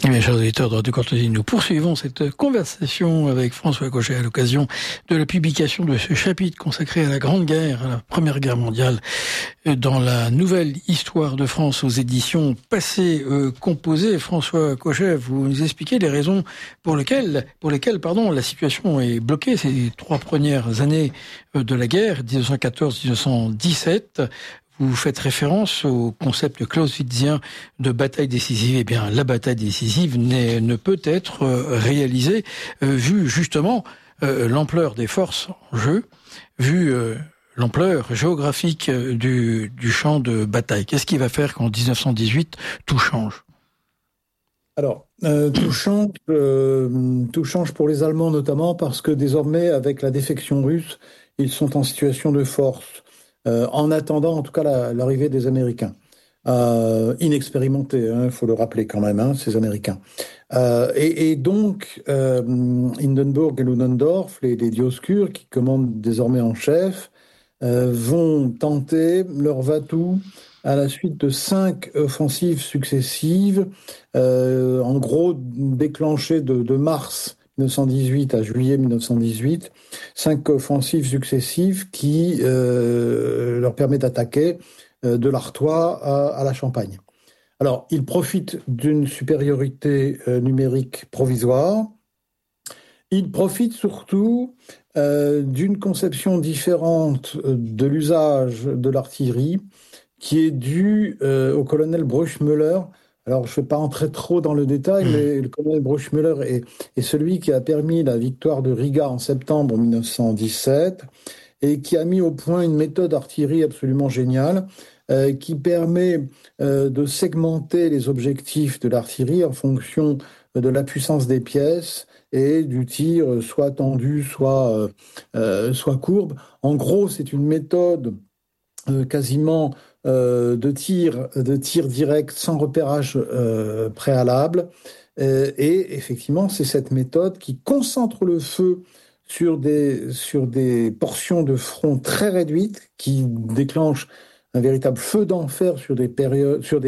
Eh bien, chers auditeurs de Radio Courtoisie, nous poursuivons cette conversation avec François Cochet à l'occasion de la publication de ce chapitre consacré à la Grande Guerre, à la Première Guerre mondiale, dans la nouvelle histoire de France aux éditions Passé Composé. François Cochet, vous nous expliquez les raisons pour lesquelles, la situation est bloquée ces 3 premières années de la guerre, 1914-1917. Vous faites référence au concept clausewitzien de bataille décisive. Eh bien, la bataille décisive ne peut être réalisée vu justement l'ampleur des forces en jeu, vu l'ampleur géographique du champ de bataille. Qu'est-ce qui va faire qu'en 1918, tout change ? Alors, tout change pour les Allemands notamment parce que désormais, avec la défection russe, ils sont en situation de force. En attendant, en tout cas, l'arrivée des Américains. Inexpérimentés, il faut le rappeler quand même, ces Américains. Et donc, Hindenburg et Ludendorff, les Dioscures, qui commandent désormais en chef, vont tenter leur va-tout à la suite de 5 offensives successives, en gros déclenchées de mars 1918 à juillet 1918, 5 offensives successives qui leur permettent d'attaquer de l'Artois à la Champagne. Alors, ils profitent d'une supériorité numérique provisoire. Ils profitent surtout d'une conception différente de l'usage de l'artillerie qui est due au colonel Bruchmüller. Alors, je ne vais pas entrer trop dans le détail, mais le colonel Bruchmüller est celui qui a permis la victoire de Riga en septembre 1917 et qui a mis au point une méthode d'artillerie absolument géniale qui permet de segmenter les objectifs de l'artillerie en fonction de la puissance des pièces et du tir soit tendu, soit courbe. En gros, c'est une méthode quasiment de tir direct sans repérage préalable. Et effectivement, c'est cette méthode qui concentre le feu sur des portions de front très réduites, qui déclenchent un véritable feu d'enfer sur des